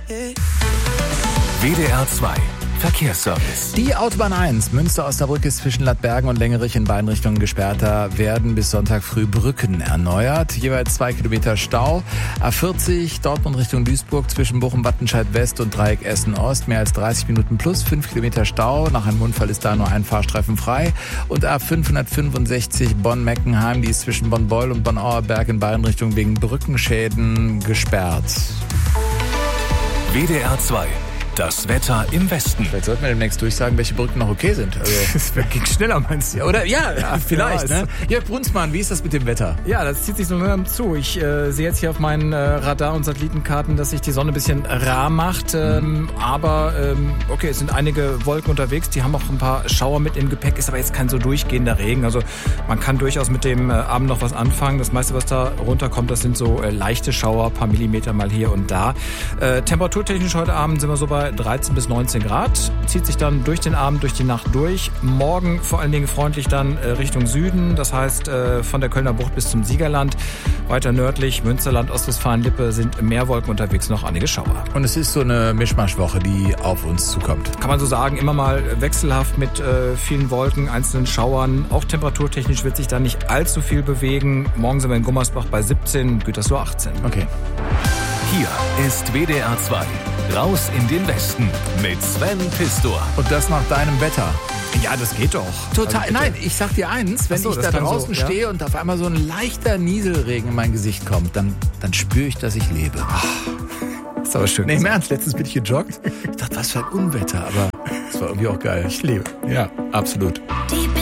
WDR 2 Verkehrsservice. Die Autobahn 1 Münster-Osnabrück ist zwischen Ladbergen und Längerich in beiden Richtungen gesperrt. Da werden bis Sonntag früh Brücken erneuert. Jeweils 2 Kilometer Stau. A40 Dortmund Richtung Duisburg zwischen Bochum-Wattenscheid West und Dreieck Essen-Ost. Mehr als 30 Minuten plus 5 Kilometer Stau. Nach einem Unfall ist da nur ein Fahrstreifen frei. Und A565 Bonn-Meckenheim, die ist zwischen Bonn-Beul und Bonn-Auerberg in beiden Richtungen wegen Brückenschäden gesperrt. WDR 2. Das Wetter im Westen. Vielleicht sollten wir demnächst durchsagen, welche Brücken noch okay sind. Also, Das ging schneller, meinst du? oder? Ja, vielleicht. Ja, Ne? Jörg Brunsmann, wie ist das mit dem Wetter? Ja, das zieht sich so langsam zu. Ich sehe jetzt hier auf meinen Radar- und Satellitenkarten, dass sich die Sonne ein bisschen rar macht. Aber okay, es sind einige Wolken unterwegs. Die haben auch ein paar Schauer mit im Gepäck. Ist aber jetzt kein so durchgehender Regen. Also man kann durchaus mit dem Abend noch was anfangen. Das meiste, was da runterkommt, das sind so leichte Schauer, ein paar Millimeter mal hier und da. Temperaturtechnisch heute Abend sind wir so bei 13 bis 19 Grad. Zieht sich dann durch den Abend, durch die Nacht durch. Morgen vor allen Dingen freundlich dann Richtung Süden. Das heißt von der Kölner Bucht bis zum Siegerland. Weiter nördlich, Münsterland, Ostwestfalen-Lippe sind mehr Wolken unterwegs, noch einige Schauer. Und es ist so eine Mischmaschwoche, die auf uns zukommt. Kann man so sagen, immer mal wechselhaft mit vielen Wolken, einzelnen Schauern. Auch temperaturtechnisch wird sich da nicht allzu viel bewegen. Morgen sind wir in Gummersbach bei 17, Gütersloh 18. Okay. Hier ist WDR 2. Raus in den Westen mit Sven Pistor. Und das nach deinem Wetter. Ja, das geht doch. Total. Also, Nein, ich sag dir eins, wenn Ach so, ich das da kann draußen so, ja? stehe und auf einmal so ein leichter Nieselregen in mein Gesicht kommt, dann spüre ich, dass ich lebe. ist aber schön. Nee, im Ernst, letztens bin ich gejoggt. Ich dachte, was für ein Unwetter, aber es war irgendwie auch geil. Ich lebe. Ja, absolut.